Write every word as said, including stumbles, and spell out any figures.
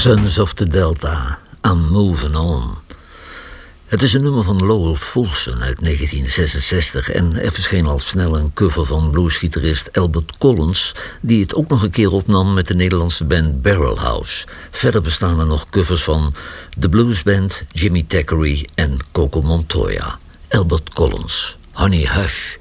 Sons of the Delta, I'm Moving On. Het is een nummer van Lowell Fulson uit negentien zesenzestig... en er verscheen al snel een cover van bluesgitarist Albert Collins... die het ook nog een keer opnam met de Nederlandse band Barrelhouse. Verder bestaan er nog covers van The Blues Band, Jimmy Thackeray en Coco Montoya. Albert Collins, Honey Hush.